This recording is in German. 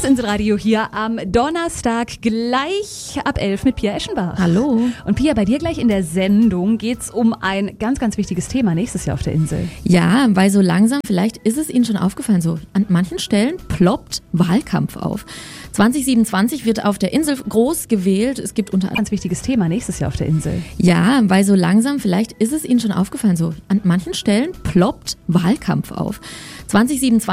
Das Inselradio hier am Donnerstag gleich ab 11 mit Pia Eschenbach. Hallo. Und Pia, bei dir gleich in der Sendung geht's um ein ganz, ganz wichtiges Thema nächstes Jahr auf der Insel. Ja, weil so langsam, vielleicht ist es Ihnen schon aufgefallen, so an manchen Stellen ploppt Wahlkampf auf. 2027 wird auf der Insel groß gewählt. Es gibt unter anderem Ganz wichtiges Thema nächstes Jahr auf der Insel. Ja, weil so langsam, vielleicht ist es Ihnen schon aufgefallen, so an manchen Stellen ploppt Wahlkampf auf. 2027